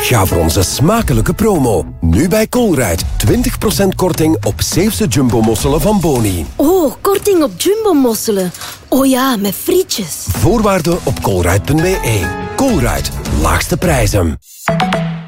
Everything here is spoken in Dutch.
Ga voor onze smakelijke promo. Nu bij Colruyt. 20% korting op Zeeuwse jumbo-mosselen van Boni. Oh, korting op jumbo-mosselen. Oh ja, met frietjes. Voorwaarden op colruyt.be. Colruyt. Laagste prijzen.